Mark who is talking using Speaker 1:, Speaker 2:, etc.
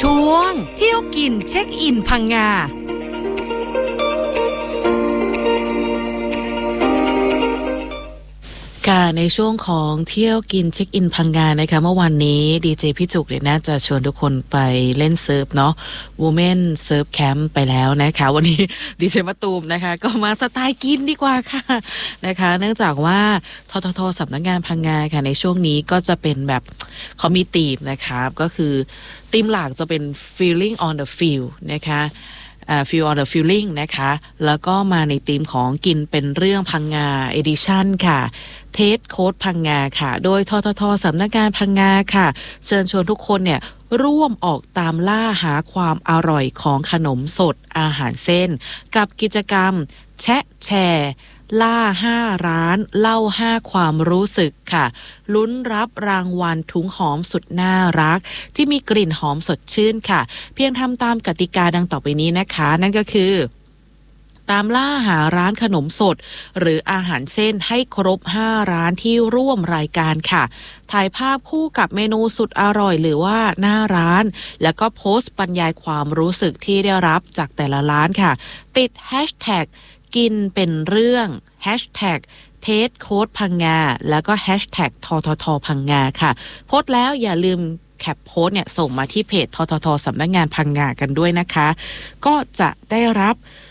Speaker 1: ช่วงเที่ยวกินเช็คอินพังงาค่ะในช่วงของเที่ยวกินเช็คอินพังงานะคะเมื่อวันนี้ดีเจพี่จุกเนี่ยน่าจะชวนทุกคนไปเล่นเซิร์ฟเนาะ Women Surf Camp ไปแล้วนะคะวันนี้ดีเจมะตูมนะคะก็มาสไตล์กินดีกว่าค่ะนะคะเนื่องจากว่าททท.สำนักงานพังงาค่ะในช่วงนี้ก็จะเป็นแบบเขามีธีมนะคะก็คือธีมหลักจะเป็น feeling on the field นะคะfeel on the feeling นะคะแล้วก็มาในธีมของกินเป็นเรื่องพังงา edition ค่ะเทสโค้ดพังงาค่ะโดยททท.สำนักงานพังงาค่ะเชิญชวนทุกคนเนี่ยร่วมออกตามล่าหาความอร่อยของขนมสดอาหารเส้นกับกิจกรรมแชะแชร์ล่า5ร้านเล่า5ความรู้สึกค่ะลุ้นรับรางวัลถุงหอมสุดน่ารักที่มีกลิ่นหอมสดชื่นค่ะเพียงทำตามกติกาดังต่อไปนี้นะคะนั่นก็คือตามล่าหาร้านขนมสดหรืออาหารเส้นให้ครบ5ร้านที่ร่วมรายการค่ะถ่ายภาพคู่กับเมนูสุดอร่อยหรือว่าหน้าร้านแล้วก็โพสต์บรรยายความรู้สึกที่ได้รับจากแต่ละร้านค่ะติดแฮชแท็กกินเป็นเรื่องแฮชแท็กเทสโค้ดพังงาแล้วก็แฮชแท็กทททพังงาค่ะโพสต์แล้วอย่าลืมแคปโพสต์เนี่ยส่งมาที่เพจทททสำนักงานพังงากันด้วยนะคะก็จะได้รับ